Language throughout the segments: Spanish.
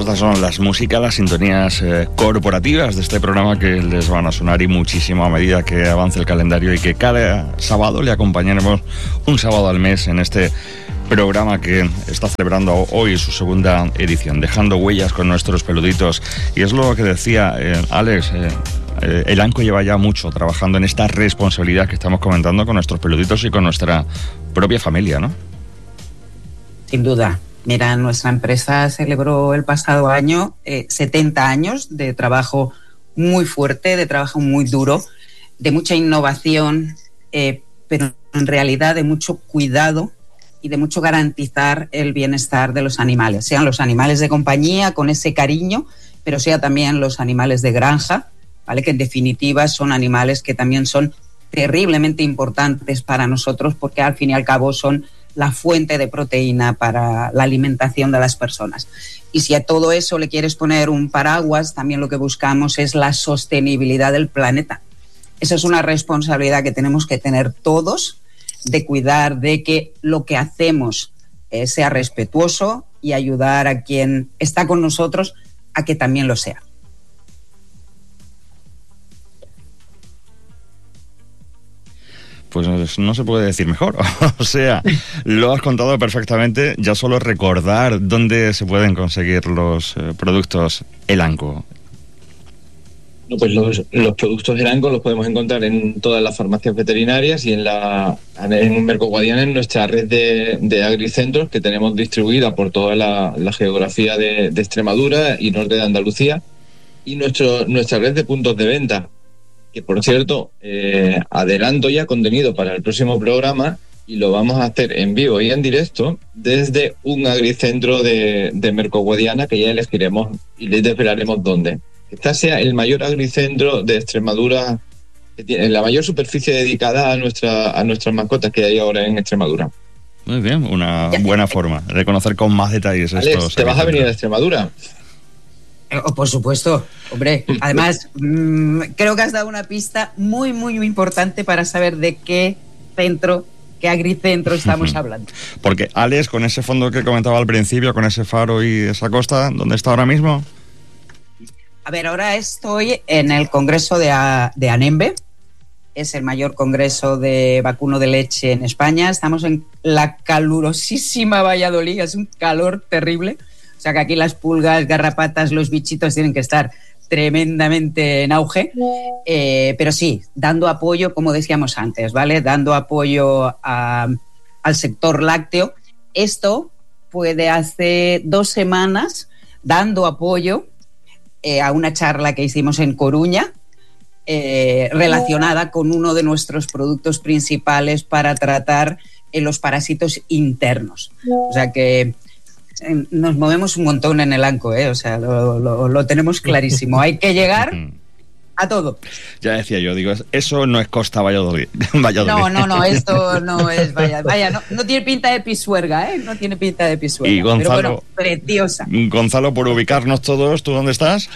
estas son las músicas, las sintonías corporativas de este programa que les van a sonar y muchísimo a medida que avance el calendario y que cada sábado le acompañaremos un sábado al mes en este programa que está celebrando hoy su segunda edición, dejando huellas con nuestros peluditos. Y es lo que decía Alex, el ANCO lleva ya mucho trabajando en esta responsabilidad que estamos comentando con nuestros peluditos y con nuestra propia familia, ¿no? Sin duda. Mira, nuestra empresa celebró el pasado año 70 años de trabajo muy fuerte, de trabajo muy duro, de mucha innovación, pero en realidad de mucho cuidado y de mucho garantizar el bienestar de los animales, sean los animales de compañía con ese cariño, pero sea también los animales de granja, ¿vale? Que en definitiva son animales que también son terriblemente importantes para nosotros porque al fin y al cabo son la fuente de proteína para la alimentación de las personas. Y si a todo eso le quieres poner un paraguas, también lo que buscamos es la sostenibilidad del planeta. Esa es una responsabilidad que tenemos que tener todos, de cuidar de que lo que hacemos sea respetuoso y ayudar a quien está con nosotros a que también lo sea. Pues no se puede decir mejor. O sea, lo has contado perfectamente. Ya solo recordar dónde se pueden conseguir los productos Elanco. No, pues los productos Elanco los podemos encontrar en todas las farmacias veterinarias y en Merco Guadiana, en nuestra red de agricentros que tenemos distribuida por toda la geografía de Extremadura y norte de Andalucía, y nuestra red de puntos de venta, que por cierto, adelanto ya contenido para el próximo programa y lo vamos a hacer en vivo y en directo desde un agricentro de Merco Guadiana, que ya elegiremos y les desvelaremos dónde. Esta sea el mayor agricentro de Extremadura, que tiene la mayor superficie dedicada a nuestras mascotas que hay ahora en Extremadura. Muy bien, una buena forma de conocer con más detalles Alex, estos. ¿te vas a venir a Extremadura? Por supuesto, hombre. Además, creo que has dado una pista muy, muy, muy importante para saber de qué agricentro estamos hablando. Porque Alex, con ese fondo que comentaba al principio, con ese faro y esa costa, ¿dónde está ahora mismo? A ver, ahora estoy en el Congreso de ANEMBE. Es el mayor congreso de vacuno de leche en España. Estamos en la calurosísima Valladolid, es un calor terrible. O sea que aquí las pulgas, garrapatas, los bichitos tienen que estar tremendamente en auge. Pero sí, dando apoyo, como decíamos antes, ¿vale? Dando apoyo al sector lácteo. Esto puede hace 2 semanas, dando apoyo a una charla que hicimos en Coruña, relacionada con uno de nuestros productos principales para tratar los parásitos internos. O sea que nos movemos un montón en el ANCO, o sea, lo tenemos clarísimo. Hay que llegar a todo. Ya decía yo, digo, eso no es Costa Valladolid. No, esto no es Valladolid. No tiene pinta de Pisuerga, no tiene pinta de Pisuerga. Y Gonzalo, pero bueno, preciosa. Gonzalo, por ubicarnos todos, ¿tú dónde estás?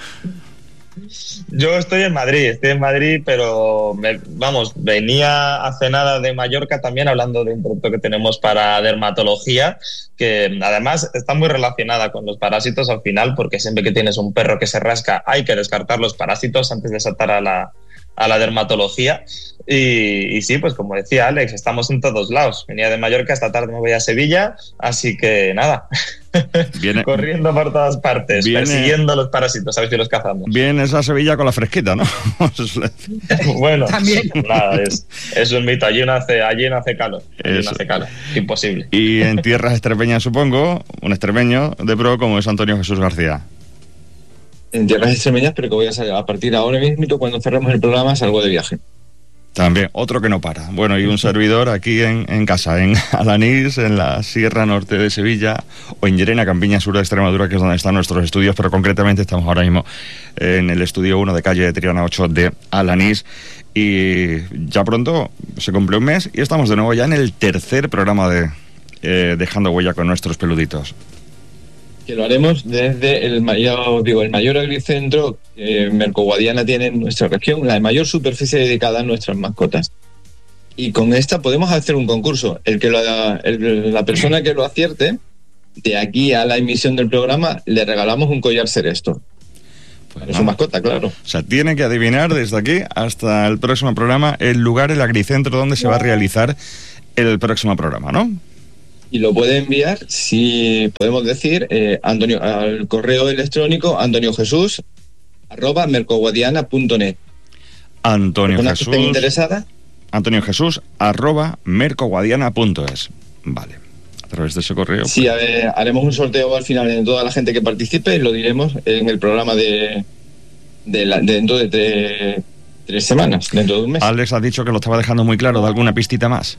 Yo estoy en Madrid, pero venía hace nada de Mallorca también hablando de un producto que tenemos para dermatología, que además está muy relacionada con los parásitos al final, porque siempre que tienes un perro que se rasca hay que descartar los parásitos antes de saltar a la dermatología. Y sí, pues como decía Alex, estamos en todos lados. Venía de Mallorca, esta tarde me voy a Sevilla, así que nada, corriendo por todas partes, persiguiendo los parásitos, a ver si los cazamos. Vienes a Sevilla con la fresquita, ¿no? Bueno, también. Nada, es un mito, allí no hace calor, imposible. Y en tierras extremeñas, supongo, un extremeño de pro como es Antonio Jesús García. En tierras extremeñas, pero que voy a salir a partir de ahora mismo, cuando cerremos el programa, salgo de viaje. También, otro que no para. Bueno, y un servidor aquí en casa, en Alanís, en la Sierra Norte de Sevilla, o en Llerena, Campiña Sur de Extremadura, que es donde están nuestros estudios, pero concretamente estamos ahora mismo en el estudio 1 de calle Triana 8 de Alanís. Y ya pronto se cumple un mes y estamos de nuevo ya en el tercer programa de Dejando Huella con nuestros peluditos. Que lo haremos desde el mayor agricentro que Merco Guadiana tiene en nuestra región, la mayor superficie dedicada a nuestras mascotas. Y con esta podemos hacer un concurso. La persona que lo acierte de aquí a la emisión del programa le regalamos un collar Seresto. Pues es su mascota, claro. O sea, tiene que adivinar desde aquí hasta el próximo programa el lugar, el agricentro donde se va a realizar el próximo programa, ¿no? Y lo puede enviar, si podemos decir, Antonio, al correo electrónico antoniojesús@mercoguadiana.net. Antonio ¿Personas que estén Jesús. interesadas? antoniojesús@mercoguadiana.es. Vale. A través de ese correo. Sí, haremos un sorteo al final de toda la gente que participe y lo diremos en el programa de dentro de 3 semanas, dentro de un mes. Alex ha dicho que lo estaba dejando muy claro. ¿Da alguna pistita más?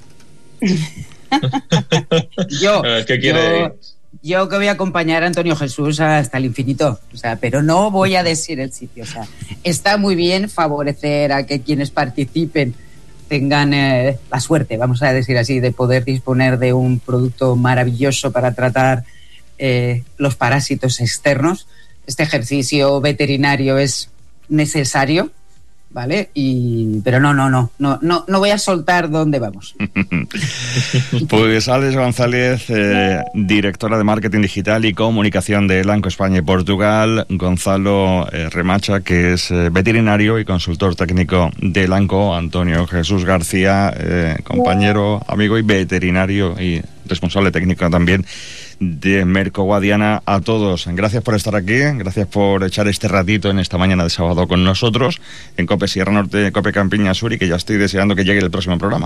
Yo que voy a acompañar a Antonio Jesús hasta el infinito, o sea, pero no voy a decir el sitio. O sea, está muy bien favorecer a que quienes participen tengan la suerte, vamos a decir así, de poder disponer de un producto maravilloso para tratar los parásitos externos. Este ejercicio veterinario es necesario, ¿vale? Pero no voy a soltar dónde vamos. Pues Alex González, directora de Marketing Digital y Comunicación de Elanco España y Portugal. Gonzalo Remacha, que es veterinario y consultor técnico de Elanco. Antonio Jesús García, compañero, amigo y veterinario y responsable técnico también de Mercoguadiana. A todos, gracias por estar aquí, gracias por echar este ratito en esta mañana de sábado con nosotros en COPE Sierra Norte, COPE Campiña Sur, y que ya estoy deseando que llegue el próximo programa.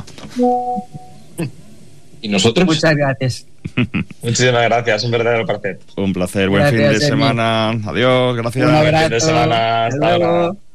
¿Y nosotros? Muchas gracias. Muchísimas gracias, un verdadero placer. Un placer, buen Gracias, fin de semana. Adiós, gracias. Un abrazo. Buen fin de semana, hasta ahora.